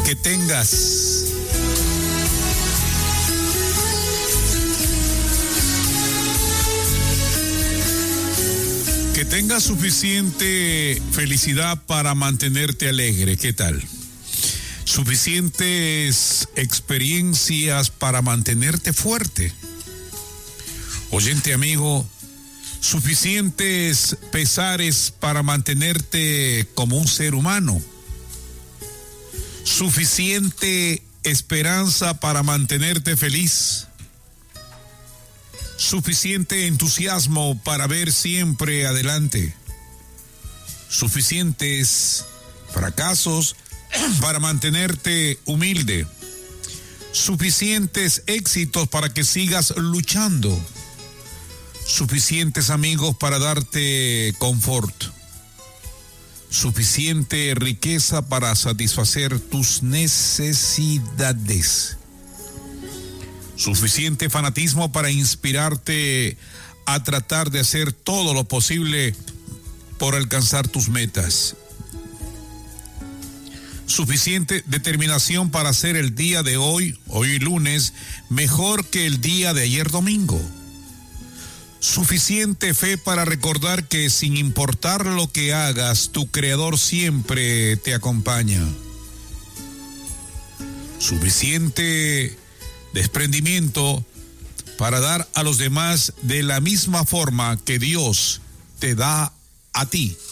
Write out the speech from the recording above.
que tengas suficiente felicidad para mantenerte alegre. ¿Qué tal? Suficientes experiencias para mantenerte fuerte. Oyente amigo, suficientes pesares para mantenerte como un ser humano. Suficiente esperanza para mantenerte feliz. Suficiente entusiasmo para ver siempre adelante. Suficientes fracasos para mantenerte humilde. Suficientes éxitos para que sigas luchando. Suficientes amigos para darte confort. Suficiente riqueza para satisfacer tus necesidades. Suficiente fanatismo para inspirarte a tratar de hacer todo lo posible por alcanzar tus metas. Suficiente determinación para hacer el día de hoy lunes, mejor que el día de ayer domingo. Suficiente fe para recordar que sin importar lo que hagas, tu Creador siempre te acompaña. Suficiente desprendimiento para dar a los demás de la misma forma que Dios te da a ti.